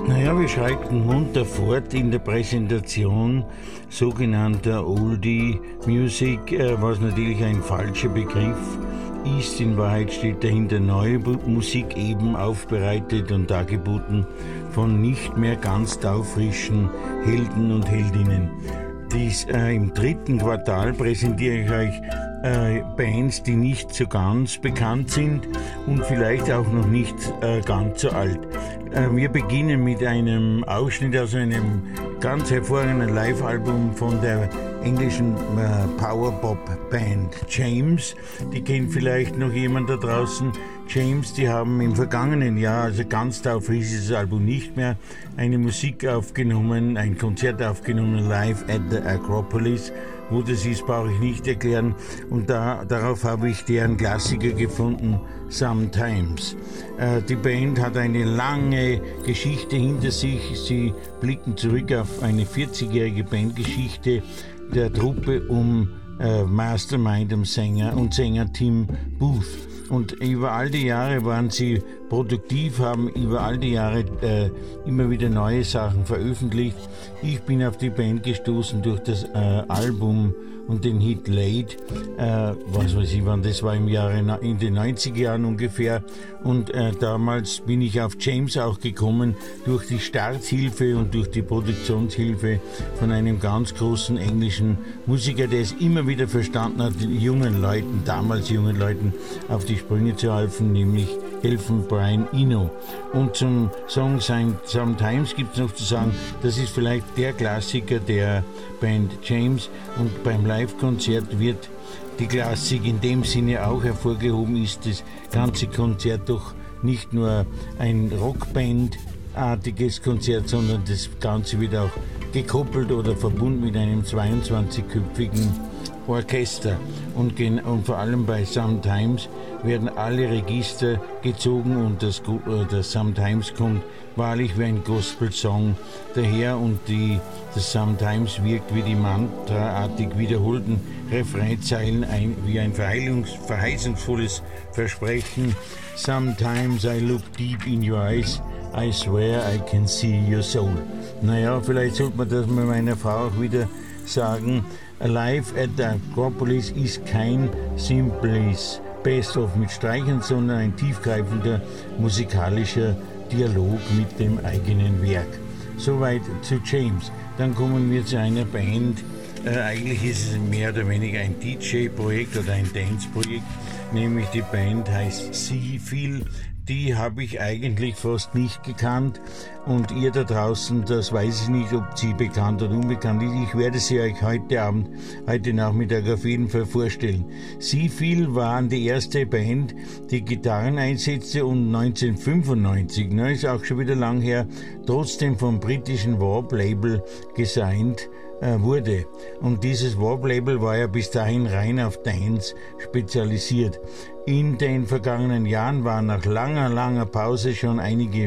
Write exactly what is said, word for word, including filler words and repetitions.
Naja, wir schreiten munter fort in der Präsentation sogenannter Oldie Music, äh, was natürlich ein falscher Begriff ist. In Wahrheit steht dahinter neue Musik, eben aufbereitet und dargeboten von nicht mehr ganz taufrischen Helden und Heldinnen. Dies, äh, im dritten Quartal präsentiere ich euch äh, Bands, die nicht so ganz bekannt sind und vielleicht auch noch nicht äh, ganz so alt. Äh, wir beginnen mit einem Ausschnitt aus einem ganz hervorragenden Live-Album von der englischen äh, Power-Pop-Band James. Die kennt vielleicht noch jemand da draußen. James, die haben im vergangenen Jahr, also ganz taufrisch ist das Album nicht mehr, eine Musik aufgenommen, ein Konzert aufgenommen, live at the Acropolis. Wo das ist, brauche ich nicht erklären. Und da, darauf habe ich deren Klassiker gefunden, Sometimes. Äh, die Band hat eine lange Geschichte hinter sich. Sie blicken zurück auf eine vierzigjährige Bandgeschichte der Truppe um äh, Mastermind, um Sänger und Sänger Tim Booth. Und über all die Jahre waren sie produktiv, haben über all die Jahre äh, immer wieder neue Sachen veröffentlicht. Ich bin auf die Band gestoßen durch das äh, Album und den Hit Late, äh, was weiß ich wann, das war im Jahre, in den neunziger Jahren ungefähr. Und äh, damals bin ich auf James auch gekommen durch die Starthilfe und durch die Produktionshilfe von einem ganz großen englischen Musiker, der es immer wieder verstanden hat, jungen Leuten, damals jungen Leuten, auf die Sprünge zu helfen, nämlich helfen Brian Eno. Und zum Song Sometimes gibt es noch zu sagen, das ist vielleicht der Klassiker der Band James, und beim Live-Konzert wird die Klassik in dem Sinne auch hervorgehoben, ist das ganze Konzert doch nicht nur ein Rockband-artiges Konzert, sondern das Ganze wird auch gekoppelt oder verbunden mit einem zweiundzwanzigköpfigen Orchester. Und, und vor allem bei Sometimes werden alle Register gezogen und das, das Sometimes kommt wahrlich wie ein Gospel-Song daher, und die, das Sometimes wirkt wie die mantraartig wiederholten Refrainzeilen ein, wie ein verheißungsvolles Versprechen. Sometimes I look deep in your eyes, I swear I can see your soul. Naja, vielleicht sollte man das mit meiner Frau auch wieder sagen. Live at the Acropolis ist kein simples Best-of mit Streichern, sondern ein tiefgreifender musikalischer Dialog mit dem eigenen Werk. Soweit zu James. Dann kommen wir zu einer Band. Äh, eigentlich ist es mehr oder weniger ein D J-Projekt oder ein Dance-Projekt, nämlich die Band heißt Seafeel. Die habe ich eigentlich fast nicht gekannt, und ihr da draußen, das weiß ich nicht, ob sie bekannt oder unbekannt ist. Ich werde sie euch heute Abend, heute Nachmittag auf jeden Fall vorstellen. Seafeel waren die erste Band, die Gitarren einsetzte und neunzehnhundertfünfundneunzig, ne, ist auch schon wieder lang her, trotzdem vom britischen Warp-Label gesigned äh, wurde. Und dieses Warp-Label war ja bis dahin rein auf Dance spezialisiert. In den vergangenen Jahren waren nach langer, langer Pause schon einige